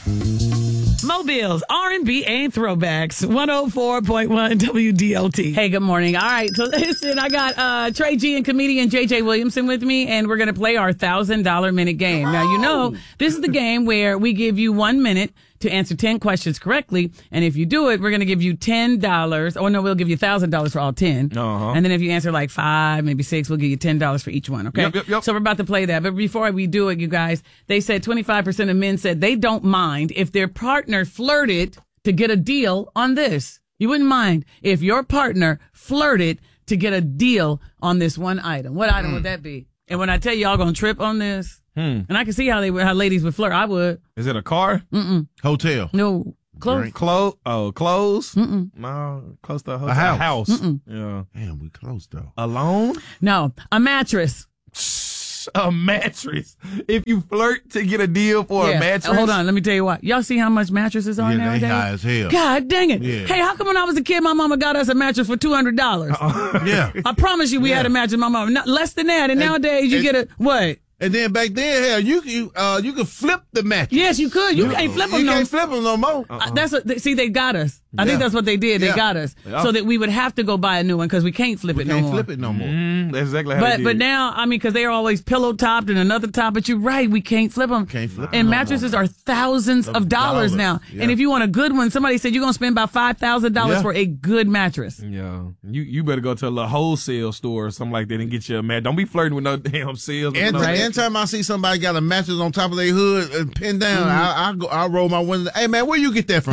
Mobiles, R&B, and throwbacks. 104.1 WDLT. Hey, good morning. All right, so listen, I got Trey G and comedian JJ Williamson with me, and we're going to play our $1,000 minute game. Now, you know, this is the game where we give you 1 minute to answer 10 questions correctly, and if you do it, we're going to give you $10. Oh, no, we'll give you $1,000 for all 10. And then if you answer like 5, maybe 6, we'll give you $10 for each one, okay? Yep. So we're about to play that, but before we do it, you guys, they said 25% of men said they don't mind if their partner flirted to get a deal on this. You wouldn't mind if your partner flirted to get a deal on this one item. What item would that be? And when I tell you, y'all gonna trip on this, and I can see how ladies would flirt. I would. Is it a car? Hotel. No. Clothes. Clothes? Mm-mm. No, close to a hotel. A house. Yeah. Damn, we close though. Alone? No. A mattress. A mattress. If you flirt to get a deal for a mattress. Hold on, let me tell you what. Y'all see how much mattresses are nowadays? They high as hell. God dang it. Yeah. Hey, how come when I was a kid, my mama got us a mattress for $200? Yeah. I promise you we had a mattress, my mama. Not less than that. And nowadays you get a, what? And then back then, hell, you could flip the mattress. Yes, you could. You can't flip them You can't flip them no more. See, they got us. I think that's what they did. They got us. So that we would have to go buy a new one because we can't flip it no more. Can't flip it no more. That's exactly how they did. But now, I mean, because they are always pillow topped and another top, but you're right, we can't flip them. Can't flip and them mattresses are thousands of dollars now. Yeah. And if you want a good one, somebody said you're going to spend about $5,000 Yeah. for a good mattress. Yeah. You better go to a little wholesale store or something like that and get you a mattress. Don't be flirting with no damn sales. Anytime I see somebody got a mattress on top of their hood and pinned down, I roll my window. Hey man, where you get that from?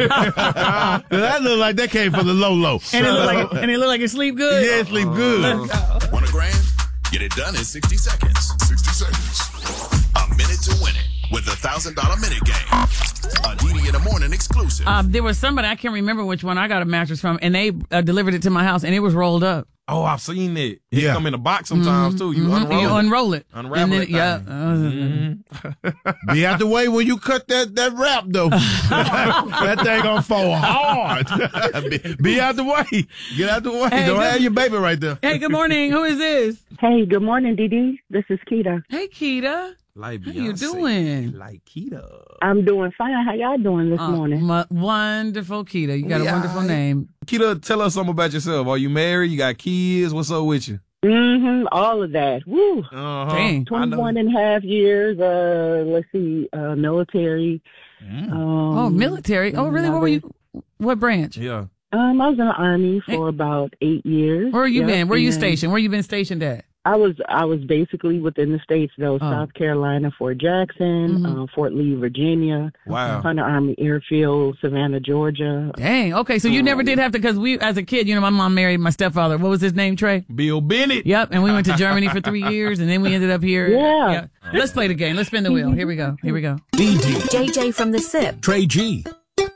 That look like that came from the Lolo. And it look like it sleep good. Yeah, it sleep good. Want a grand? Get it done in 60 seconds. 60 seconds. A minute to win it with the $1,000 minute game. A DD in the morning exclusive. There was somebody, I can't remember which one I got a mattress from, and they delivered it to my house, and it was rolled up. Oh, I've seen it. It come in a box sometimes too. You unroll it. Unravel it. Yeah. Be out the way when you cut that wrap though. That thing gonna fall hard. Be out the way. Get out the way. Hey, Don't have your baby right there. Hey, good morning. Who is this? Hey, good morning, Dee. This is Keita. Hey, Keita. Like How you doing? Like keto. I'm doing fine. How y'all doing this morning? Wonderful, Keita. You got a wonderful name. Keita, tell us something about yourself. Are you married? You got kids? What's up with you? All of that. Woo. Dang. 21 and a half years. Let's see, military. Military. Oh, really? What were you? What branch? Yeah. I was in the Army for about 8 years. Where you been? Where you stationed? Where you been stationed at? I was basically within the states though. South Carolina, Fort Jackson, Fort Lee, Virginia. Wow. Hunter Army Airfield, Savannah, Georgia. Dang. Okay, so you never did have to, because we, as a kid, you know, my mom married my stepfather. What was his name, Trey? Bill Bennett. Yep. And we went to Germany for 3 years, and then we ended up here. Yeah. Let's play the game. Let's spin the wheel. Here we go. DD. JJ from the SIP. Trey G.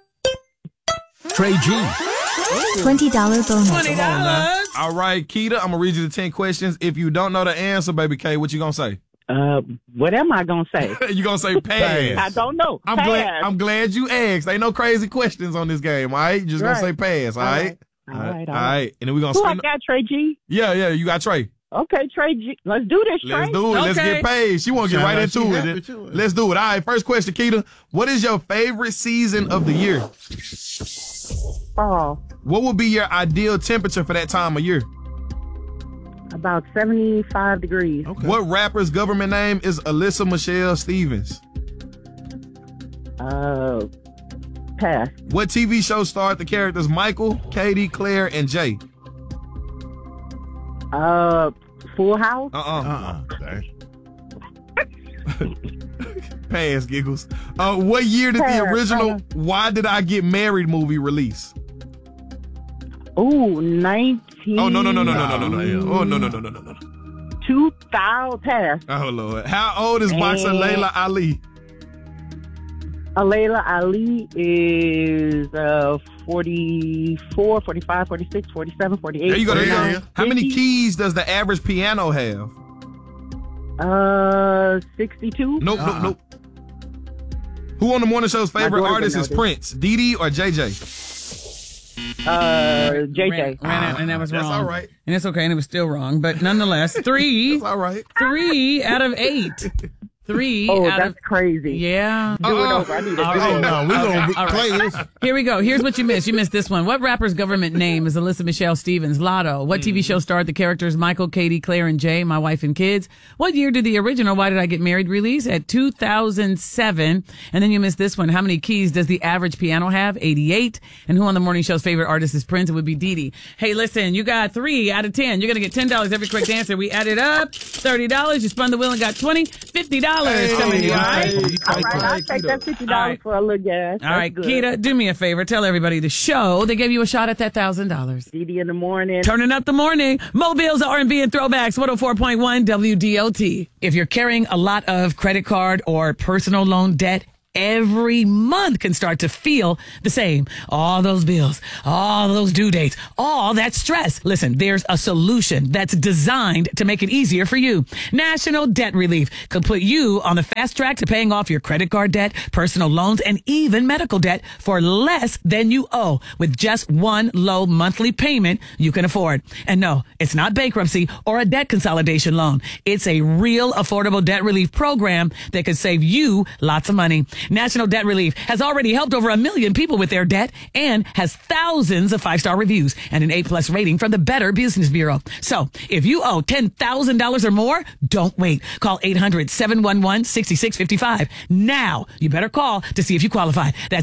Trey G. $20 bonus. $20. All right, Keita, I'm going to read you the 10 questions. If you don't know the answer, baby K, what you going to say? What am I gonna say? You going to say pass. I don't know. I'm glad you asked. Ain't no crazy questions on this game, all right? You just going to say pass, all right? All right. All right. And then we're going to Who I spin. got, Trey G? Yeah, you got Trey. Okay, Trey G. Let's do this, Trey. Let's do it. Let's Okay. get paid. She want to get right into it. Let's do it. All right, first question, Keita. What is your favorite season of the year? Fall. What would be your ideal temperature for that time of year? About 75 degrees. Okay. What rapper's government name is Alyssa Michelle Stevens? Pass. What TV show starred the characters Michael, Katie, Claire, and Jay? Full House. Pass, giggles. What year did the original Why Did I Get Married movie release? Ooh, 19. Oh, no. Oh, no. 2000. Pass. Oh, Lord. How old is boxer Layla Ali? Layla Ali is 44, 45, 46, 47, 48. There you go. 49, How many 50. keys does the average piano have? 62. Nope. Who on the morning show's favorite daughter artist would is know Prince? Didi or JJ? JJ. And that was wrong. That's all right. And it's okay, and it was still wrong. But nonetheless, That's all right. 3 out of 8. 3 Oh, out that's of... crazy. Yeah. Do it over. I need a All do right. over. No, we're going to All right. play this. Here we go. Here's what you missed. You missed this one. What rapper's government name is Alyssa Michelle Stevens? Lotto. What TV show starred the characters Michael, Katie, Claire, and Jay, My Wife and Kids? What year did the original Why Did I Get Married release? At 2007. And then you missed this one. How many keys does the average piano have? 88. And who on the morning show's favorite artist is Prince? It would be Dee Dee. Hey, listen, you got 3 out of 10. You're going to get $10 every correct answer. We added up $30. You spun the wheel and got $20. $50 coming to you. All right? All right, I'll take that $50 All right. for a little gas. All right, That's Keita, do me a favor. Tell everybody the show. They gave you a shot at that $1,000. Dee Dee in the morning. Turning up the morning. Mobile's R&B and throwbacks. 104.1 WDLT. If you're carrying a lot of credit card or personal loan debt, every month can start to feel the same. All those bills, all those due dates, all that stress. Listen, there's a solution that's designed to make it easier for you. National Debt Relief could put you on the fast track to paying off your credit card debt, personal loans, and even medical debt for less than you owe with just one low monthly payment you can afford. And no, it's not bankruptcy or a debt consolidation loan. It's a real affordable debt relief program that could save you lots of money. National Debt Relief has already helped over 1 million people with their debt and has thousands of 5-star reviews and an A+ rating from the Better Business Bureau. So if you owe $10,000 or more, don't wait. Call 800-711-6655. Now, you better call to see if you qualify. That's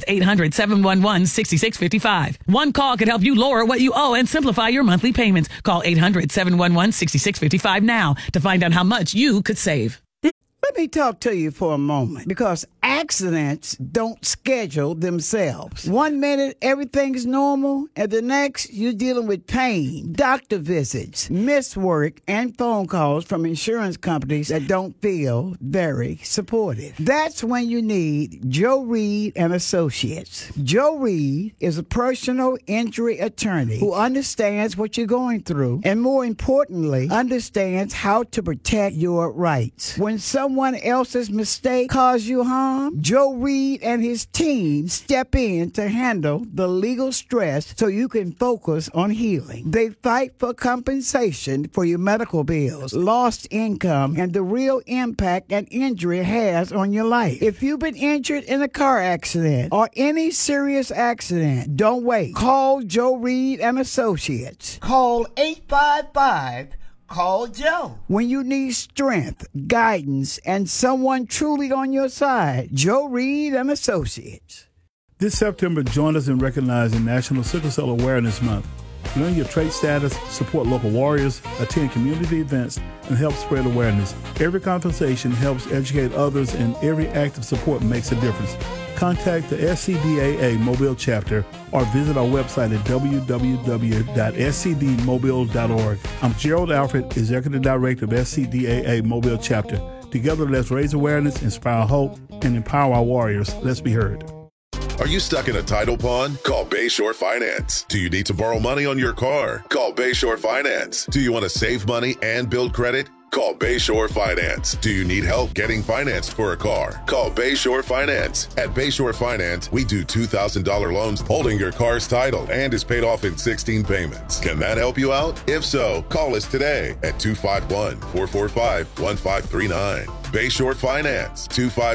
800-711-6655. One call could help you lower what you owe and simplify your monthly payments. Call 800-711-6655 now to find out how much you could save. Let me talk to you for a moment, because accidents don't schedule themselves. 1 minute, everything's normal, and the next, you're dealing with pain, doctor visits, missed work, and phone calls from insurance companies that don't feel very supportive. That's when you need Joe Reed and Associates. Joe Reed is a personal injury attorney who understands what you're going through, and more importantly, understands how to protect your rights. When someone else's mistake cause you harm, Joe Reed and his team step in to handle the legal stress so you can focus on healing. They fight for compensation for your medical bills, lost income, and the real impact an injury has on your life. If you've been injured in a car accident or any serious accident, don't wait. Call Joe Reed and Associates. Call 855 Call Joe. When you need strength, guidance, and someone truly on your side, Joe Reed and Associates. This September, join us in recognizing National Sickle Cell Awareness Month. Learn your trait status, support local warriors, attend community events, and help spread awareness. Every conversation helps educate others, and every act of support makes a difference. Contact the SCDAA Mobile chapter or visit our website at www.scdmobile.org. I'm Gerald Alfred, Executive Director of SCDAA Mobile chapter. Together, let's raise awareness, inspire hope, and empower our warriors. Let's be heard. Are you stuck in a title pond? Call Bayshore Finance. Do you need to borrow money on your car? Call Bayshore Finance. Do you want to save money and build credit? Call Bayshore Finance. Do you need help getting financed for a car? Call Bayshore Finance. At Bayshore Finance, we do $2,000 loans holding your car's title and is paid off in 16 payments. Can that help you out? If so, call us today at 251-445-1539. Bayshore Finance,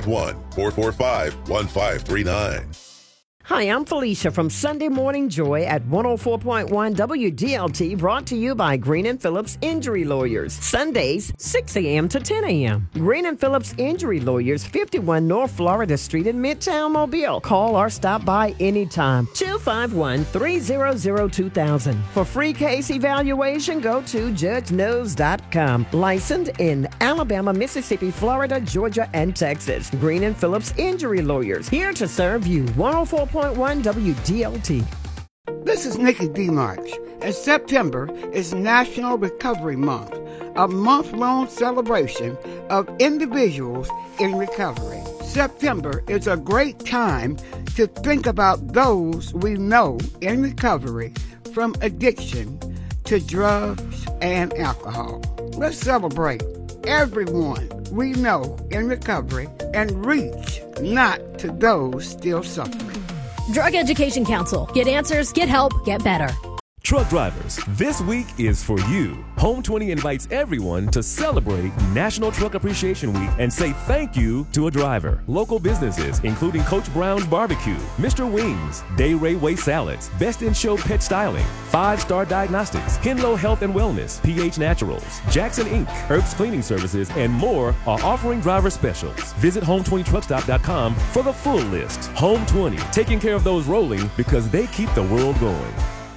251-445-1539. Hi, I'm Felicia from Sunday Morning Joy at 104.1 WDLT, brought to you by Green & Phillips Injury Lawyers. Sundays, 6 a.m. to 10 a.m. Green & Phillips Injury Lawyers, 51 North Florida Street in Midtown Mobile. Call or stop by anytime. 251-300-2000. For free case evaluation, go to judgeknows.com. Licensed in Alabama, Mississippi, Florida, Georgia, and Texas. Green & Phillips Injury Lawyers, here to serve you. 104.1 WDLT. This is Nikki DeMarch, and September is National Recovery Month, a month-long celebration of individuals in recovery. September is a great time to think about those we know in recovery, from addiction to drugs and alcohol. Let's celebrate everyone we know in recovery and reach not to those still suffering. Drug Education Council. Get answers, get help, get better. Truck drivers, this week is for you. Home 20 invites everyone to celebrate National Truck Appreciation Week and say thank you to a driver. Local businesses, including Coach Brown's Barbecue, Mr. Wings, Day Ray Way Salads, Best in Show Pet Styling, 5-Star Diagnostics, Henlo Health and Wellness, pH Naturals, Jackson Inc., Herbst Cleaning Services, and more are offering driver specials. Visit Home20truckstop.com for the full list. Home 20, taking care of those rolling because they keep the world going.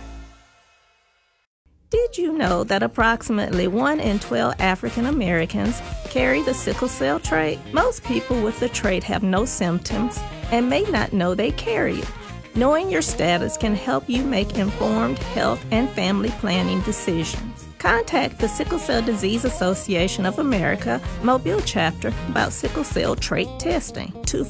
Did you know that approximately 1 in 12 African Americans carry the sickle cell trait? Most people with the trait have no symptoms and may not know they carry it. Knowing your status can help you make informed health and family planning decisions. Contact the Sickle Cell Disease Association of America Mobile Chapter about sickle cell trait testing.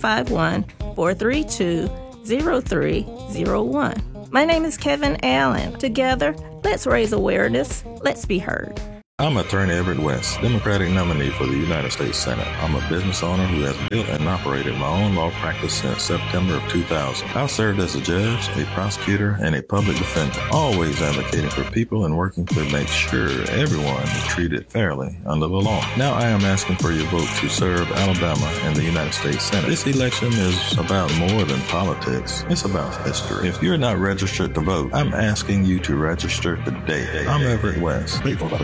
251-432-0301. My name is Kevin Allen. Together, let's raise awareness. Let's be heard. I'm Attorney Everett West, Democratic nominee for the United States Senate. I'm a business owner who has built and operated my own law practice since September of 2000. I've served as a judge, a prosecutor, and a public defender, always advocating for people and working to make sure everyone is treated fairly under the law. Now I am asking for your vote to serve Alabama in the United States Senate. This election is about more than politics. It's about history. If you're not registered to vote, I'm asking you to register today. I'm Everett West.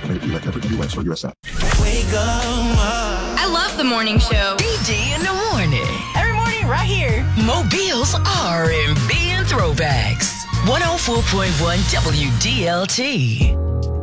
I love the morning show. BG in the morning. Every morning right here. Mobile's R&B and throwbacks. 104.1 WDLT.